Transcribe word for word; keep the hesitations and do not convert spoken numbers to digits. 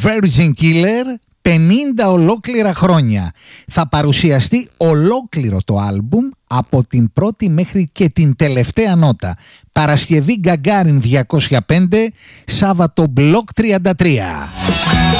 Virgin Killer, πενήντα ολόκληρα χρόνια. Θα παρουσιαστεί ολόκληρο το άλμπουμ από την πρώτη μέχρι και την τελευταία νότα. Παρασκευή Γκαγκάριν διακόσια πέντε, Σάββατο Μπλοκ τριάντα τρία.